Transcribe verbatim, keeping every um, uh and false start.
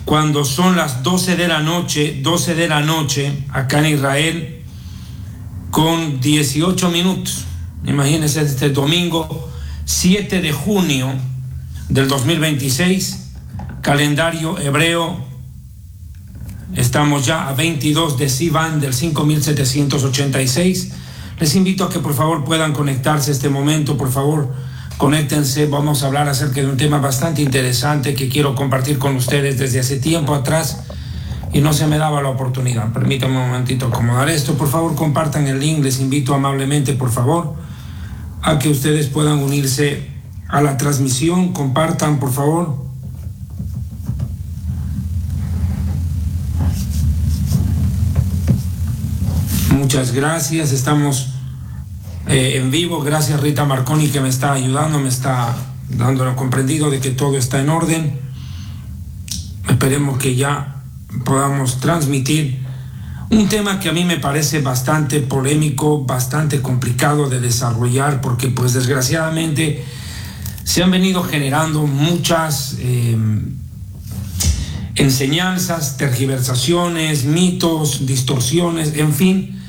cuando son las doce de la noche, doce de la noche, acá en Israel, con dieciocho minutos. Imagínense, este domingo siete de junio del dos mil veintiséis, calendario hebreo. Estamos ya a veintidós de Sivan del cinco mil setecientos ochenta y seis. Les invito a que por favor puedan conectarse este momento, por favor, conéctense. Vamos a hablar acerca de un tema bastante interesante que quiero compartir con ustedes desde hace tiempo atrás y no se me daba la oportunidad. Permítanme un momentito acomodar esto. Por favor, compartan el link. Les invito amablemente, por favor, a que ustedes puedan unirse a la transmisión. Compartan, por favor. Muchas gracias. Estamos eh, en vivo. Gracias, Rita Marconi, que me está ayudando, me está dando lo comprendido de que todo está en orden. Esperemos que ya podamos transmitir un tema que a mí me parece bastante polémico, bastante complicado de desarrollar, porque pues desgraciadamente se han venido generando muchas eh, enseñanzas, tergiversaciones, mitos, distorsiones, en fin,